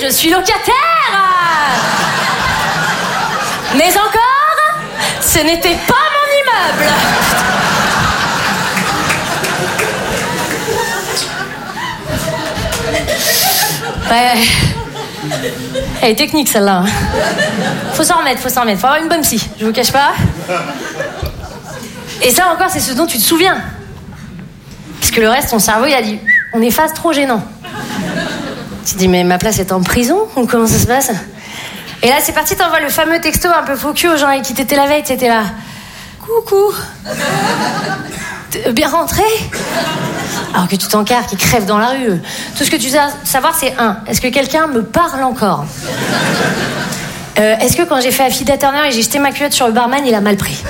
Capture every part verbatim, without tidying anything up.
je suis locataire. Mais encore, ce n'était pas mon immeuble. Ouais. Elle est technique celle-là. Faut s'en remettre, faut s'en remettre. Faut avoir une bonne psy, je vous cache pas. Et ça encore, c'est ce dont tu te souviens. Parce que le reste, ton cerveau, il a dit, on efface, trop gênant. Tu te dis, mais ma place est en prison ou comment ça se passe? Et là, c'est parti, t'envoies le fameux texto un peu faux cul aux gens avec qui t'étais la veille, t'étais là. Coucou. T'es bien rentré? Alors que tu t'encarres, qui crève dans la rue. Tout ce que tu dois savoir, c'est un, est-ce que quelqu'un me parle encore? euh, Est-ce que quand j'ai fait Affida Turner et j'ai jeté ma culotte sur le barman, il a mal pris?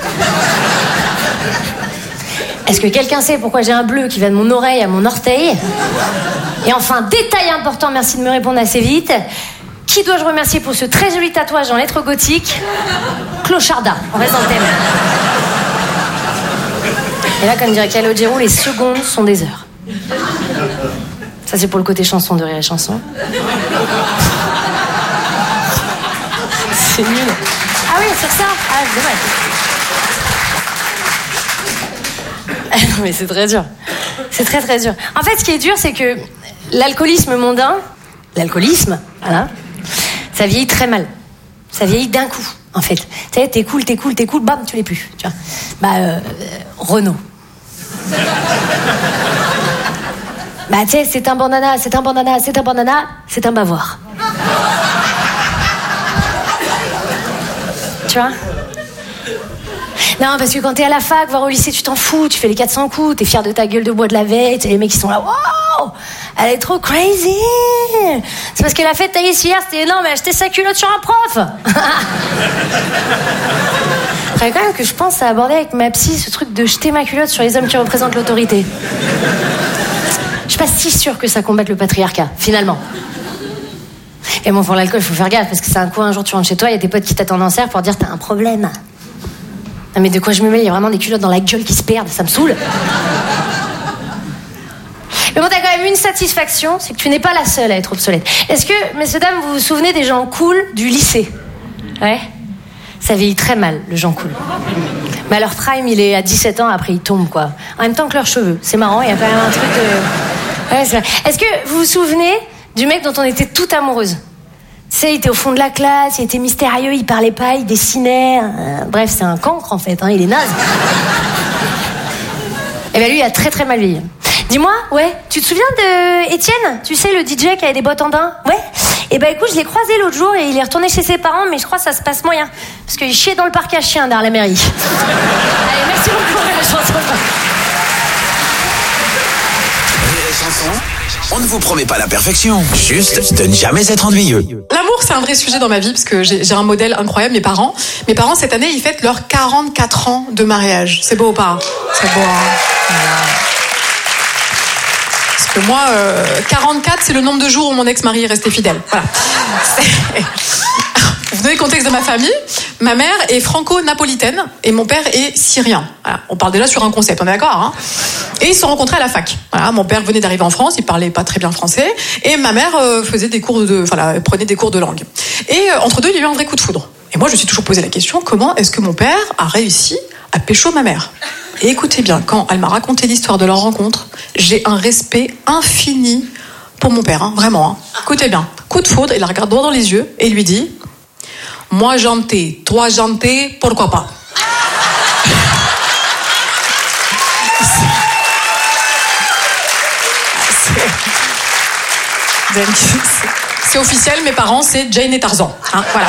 Est-ce que quelqu'un sait pourquoi j'ai un bleu qui va de mon oreille à mon orteil? Et enfin, détail important, merci de me répondre assez vite. Qui dois-je remercier pour ce très joli tatouage en lettres gothiques? Clocharda, on reste dans le thème. Et là, comme dirait Calogero, les secondes sont des heures. Ça, c'est pour le côté chanson de Rire et Chanson. C'est nul. Ah oui, sur ça? Ah, c'est dommage. Ah non, mais c'est très dur. C'est très, très dur. En fait, ce qui est dur, c'est que l'alcoolisme mondain, l'alcoolisme, voilà, ça vieillit très mal. Ça vieillit d'un coup, en fait. Tu sais, t'es cool, t'es cool, t'es cool, bam, tu l'es plus. Tu vois. Bah, euh, Renaud. Bah, tu sais, c'est un bandana, c'est un bandana, c'est un bandana, c'est un bavoir. Tu vois? Non, parce que quand t'es à la fac, voire au lycée, tu t'en fous, tu fais les quatre cents coups, t'es fier de ta gueule de bois de la veille, t'as les mecs qui sont là, wow, elle est trop crazy. C'est parce qu'elle a fait tailler hier, c'était énorme, elle a acheté sa culotte sur un prof. Faudrait quand même que je pense à aborder avec ma psy ce truc de jeter ma culotte sur les hommes qui représentent l'autorité. Je suis pas si sûre que ça combatte le patriarcat, finalement. Et bon, pour l'alcool, faut faire gaffe, parce que c'est un coup, un jour tu rentres chez toi, il y a tes potes qui t'attendent en serre pour dire t'as un problème. Non mais de quoi je me mets? Il y a vraiment des culottes dans la gueule qui se perdent, ça me saoule. Mais bon, t'as quand même une satisfaction, c'est que tu n'es pas la seule à être obsolète. Est-ce que, messieurs, dames, vous vous souvenez des gens cool du lycée? Ouais. Ça vieillit très mal, le gens cool. Mais leur prime, il est à dix-sept ans, après ils tombent, quoi. En même temps que leurs cheveux. C'est marrant, il y a quand même un truc de... Ouais, c'est vrai. Est-ce que vous vous souvenez du mec dont on était toute amoureuse? Tu sais, il était au fond de la classe, il était mystérieux, il parlait pas, il dessinait. Euh, bref, c'est un cancre en fait, hein, il est naze. Et ben lui, il a très très mal vieilli. Dis-moi, ouais, tu te souviens de Étienne? Tu sais, le D J qui avait des bottes en daim? Ouais. Et ben écoute, je l'ai croisé l'autre jour et il est retourné chez ses parents, mais je crois que ça se passe moyen. Parce qu'il chiait dans le parc à chiens derrière la mairie. Allez, merci beaucoup, les chansons. Rire et Chanson, on ne vous promet pas la perfection, juste de ne jamais être ennuyeux. L'amour, c'est un vrai sujet dans ma vie, parce que j'ai, j'ai un modèle incroyable, mes parents. Mes parents, cette année, ils fêtent leurs quarante-quatre ans de mariage. C'est beau ou pas? C'est beau, hein? Voilà. Parce que moi, euh, quarante-quatre, c'est le nombre de jours où mon ex-mari est resté fidèle. Voilà. C'est... Vous donnez le contexte de ma famille. Ma mère est franco-napolitaine et mon père est syrien. Voilà. On parle déjà sur un concept, on est d'accord, hein? Et ils se sont rencontrés à la fac. Voilà. Mon père venait d'arriver en France, il parlait pas très bien français, et ma mère euh, faisait des cours de, enfin, là, prenait des cours de langue. Et euh, entre deux, il y a eu un vrai coup de foudre. Et moi, je me suis toujours posé la question, comment est-ce que mon père a réussi à pécho ma mère? Et écoutez bien, quand elle m'a raconté l'histoire de leur rencontre, j'ai un respect infini pour mon père, hein, vraiment. Hein. Écoutez bien, coup de foudre, il la regarde droit dans les yeux et il lui dit: moi janté, toi janté, pourquoi pas? c'est... c'est officiel, mes parents, c'est Jane et Tarzan. Hein, voilà.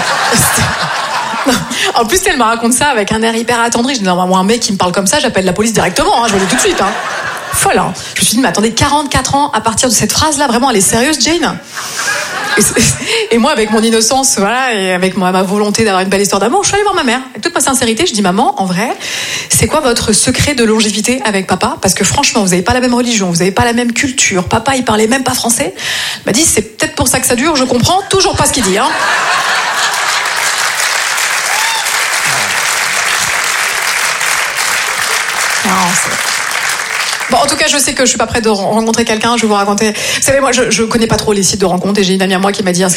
En plus, elle me raconte ça avec un air hyper attendri. Je dis, non, moi, un mec qui me parle comme ça, j'appelle la police directement, hein, je vais aller tout de suite. Hein. Folle, hein. Je me suis dit, mais attendez, quarante-quatre ans à partir de cette phrase-là, vraiment, elle est sérieuse, Jane? et, et moi, avec mon innocence, voilà, et avec ma, ma volonté d'avoir une belle histoire d'amour, je suis allée voir ma mère. Avec toute ma sincérité, je dis, maman, en vrai, c'est quoi votre secret de longévité avec papa? Parce que franchement, vous n'avez pas la même religion, vous n'avez pas la même culture. Papa, il parlait même pas français. Elle m'a dit, c'est peut-être pour ça que ça dure, je comprends toujours pas ce qu'il dit, hein. Non, c'est... Bon, en tout cas, je sais que je suis pas prête de rencontrer quelqu'un. Je vais vous raconter. Vous savez, moi, je, je connais pas trop les sites de rencontres et j'ai une amie à moi qui m'a dit